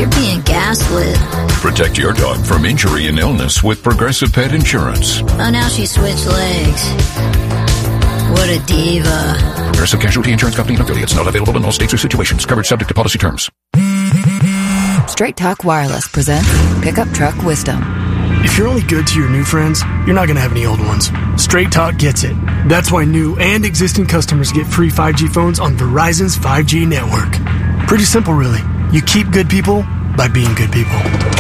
You're being gaslit. Protect your dog from injury and illness with Progressive Pet Insurance. Oh, now she switched legs. What a diva. Progressive Casualty Insurance Company and affiliates. Not available in all states or situations. Coverage subject to policy terms. Straight Talk Wireless presents Pickup Truck Wisdom. If you're only good to your new friends, you're not going to have any old ones. Straight Talk gets it. That's why new and existing customers get free 5G phones on Verizon's 5G network. Pretty simple, really. You keep good people by being good people.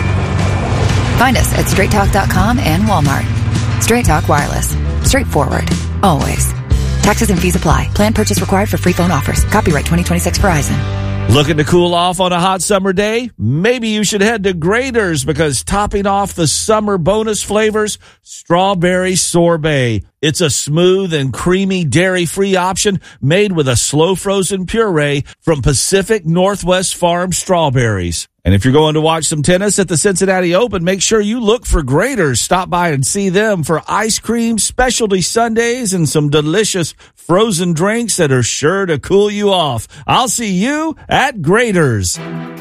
Find us at straighttalk.com and Walmart. Straight Talk Wireless. Straightforward. Always. Taxes and fees apply. Plan purchase required for free phone offers. Copyright 2026 Verizon. Looking to cool off on a hot summer day? Maybe you should head to Graeter's, because topping off the summer bonus flavors, strawberry sorbet. It's a smooth and creamy dairy-free option made with a slow-frozen puree from Pacific Northwest Farm strawberries. And if you're going to watch some tennis at the Cincinnati Open, make sure you look for Graeter's. Stop by and see them for ice cream, specialty sundaes, and some delicious frozen drinks that are sure to cool you off. I'll see you at Graeter's.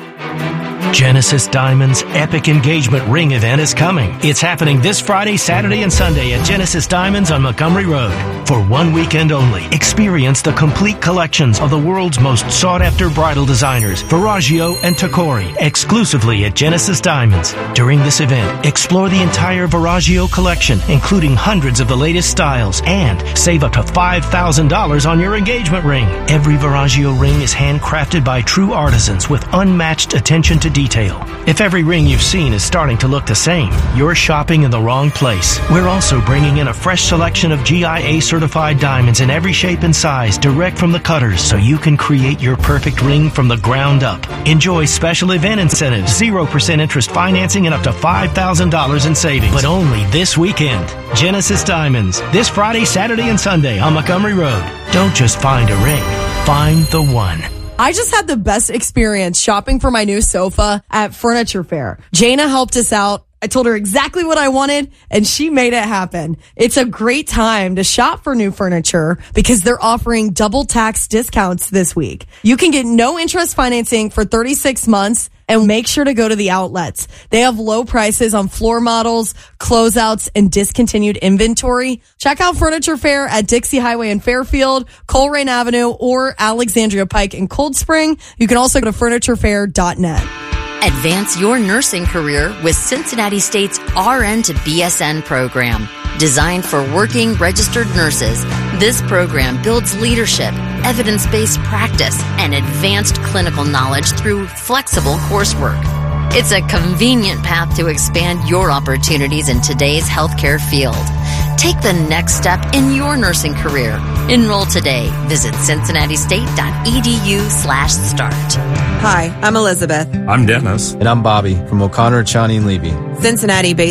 Genesis Diamonds' epic engagement ring event is coming. It's happening this Friday, Saturday, and Sunday at Genesis Diamonds on Montgomery Road. For 1 weekend only, experience the complete collections of the world's most sought-after bridal designers, Verragio and Tacori, exclusively at Genesis Diamonds. During this event, explore the entire Verragio collection, including hundreds of the latest styles, and save up to $5,000 on your engagement ring. Every Verragio ring is handcrafted by true artisans with unmatched attention to detail. If every ring you've seen is starting to look the same, you're shopping in the wrong place. We're also bringing in a fresh selection of GIA certified diamonds in every shape and size, direct from the cutters, so you can create your perfect ring from the ground up. Enjoy special event incentives, 0% interest financing, and up to $5,000 in savings. But only this weekend. Genesis Diamonds, this Friday, Saturday, and Sunday on Montgomery Road. Don't just find a ring, find the one. I just had the best experience shopping for my new sofa at Furniture Fair. Jana helped us out. I told her exactly what I wanted, and she made it happen. It's a great time to shop for new furniture because they're offering double tax discounts this week. You can get no interest financing for 36 months, and make sure to go to the outlets. They have low prices on floor models, closeouts, and discontinued inventory. Check out Furniture Fair at Dixie Highway in Fairfield, Coleraine Avenue, or Alexandria Pike in Cold Spring. You can also go to FurnitureFair.net. Advance your nursing career with Cincinnati State's RN to BSN program. Designed for working registered nurses, this program builds leadership, evidence-based practice, and advanced clinical knowledge through flexible coursework. It's a convenient path to expand your opportunities in today's healthcare field. Take the next step in your nursing career. Enroll today. Visit cincinnatistate.edu/start. Hi, I'm Elizabeth. I'm Dennis. And I'm Bobby from O'Connor, Chani, and Levy. Cincinnati-based